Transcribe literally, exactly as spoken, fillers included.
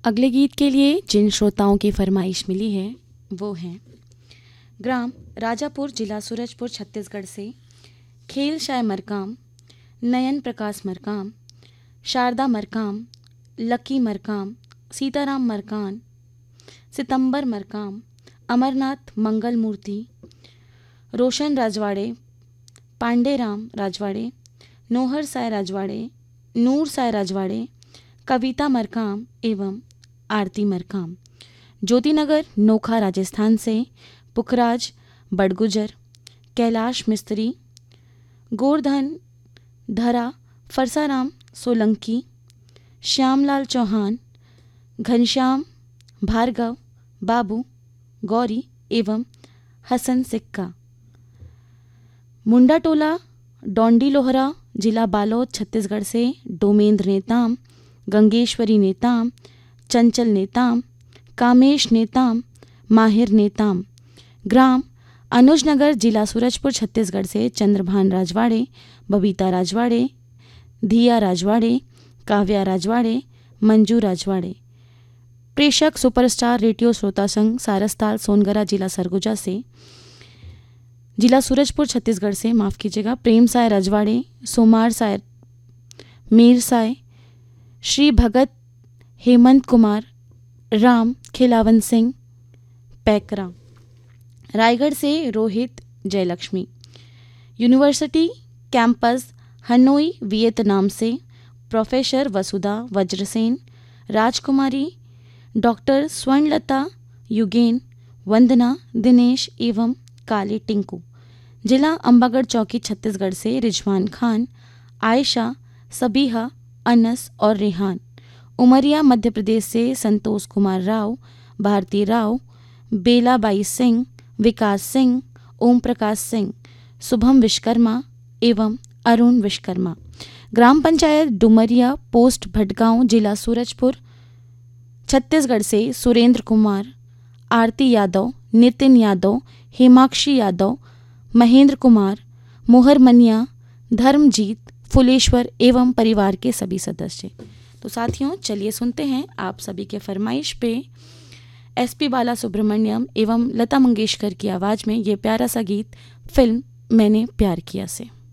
अगले गीत के लिए जिन श्रोताओं की फरमाइश मिली है वो हैं ग्राम राजापुर, जिला सूरजपुर, छत्तीसगढ़ से खेल शाह मरकाम, नयन प्रकाश मरकाम, शारदा मरकाम, लकी मरकाम, सीताराम मरकान, सितंबर मरकाम, अमरनाथ मंगल मूर्ति, रोशन राजवाड़े, पांडेराम राजवाड़े, नोहर साय राजवाड़े, नूर साय राजवाड़े, कविता मरकाम एवं आरती मरकाम। ज्योतिनगर नोखा राजस्थान से पुखराज बड़गुजर, कैलाश मिस्त्री, गोवर्धन धरा, फरसाराम सोलंकी, श्यामलाल चौहान, घनश्याम भार्गव, बाबू गौरी एवं हसन सिक्का। मुंडा टोला डोंडी लोहरा, जिला बालोद, छत्तीसगढ़ से डोमेंद्र नेताम, गंगेश्वरी नेताम, चंचल नेताम, कामेश नेताम, माहिर नेताम। ग्राम अनुजनगर, जिला सूरजपुर, छत्तीसगढ़ से चंद्रभान राजवाड़े, बबीता राजवाड़े, धिया राजवाड़े, काव्या राजवाड़े, मंजू राजवाड़े। प्रेषक सुपरस्टार रेडियो श्रोता संघ सारसताल, सोनगरा, जिला सरगुजा से जिला सूरजपुर, छत्तीसगढ़ से माफ़ कीजिएगा प्रेम साय राजवाड़े, सोमार साय, मीर साय, श्री भगत, हेमंत कुमार, राम, खिलावन सिंह, पैकरा। रायगढ़ से Rohit Jayalakshmi. University campus Hanoi, Vietnam से प्रोफेसर वसुधा वज्रसेन, राजकुमारी, डॉक्टर स्वर्णलता, युगेन, वंदना, दिनेश एवं काले टिंकू। जिला अंबागढ़ चौकी, छत्तीसगढ़ से रिजवान खान, आयशा, सबीहा, अनस और रेहान। उमरिया मध्य प्रदेश से संतोष कुमार राव, भारती राव, बेलाबाई सिंह, विकास सिंह, ओम प्रकाश सिंह, शुभम विश्वकर्मा एवं अरुण विश्वकर्मा। ग्राम पंचायत डुमरिया पोस्ट भटगांव, जिला सूरजपुर, छत्तीसगढ़ से सुरेंद्र कुमार, आरती यादव, नितिन यादव, हेमाक्षी यादव, महेंद्र कुमार, मोहर मनिया, धर्मजीत, फुलेश्वर एवं परिवार के सभी सदस्य। तो साथियों, चलिए सुनते हैं आप सभी के फरमाइश पे एसपी बाला सुब्रमण्यम एवं लता मंगेशकर की आवाज़ में ये प्यारा सा गीत फिल्म मैंने प्यार किया से।